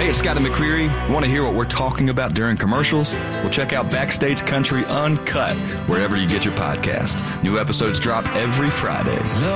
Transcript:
Hey, it's Scotty McCreery. Want to hear what we're talking about during commercials? Well, check out Backstage Country Uncut wherever you get your podcast. New episodes drop every Friday.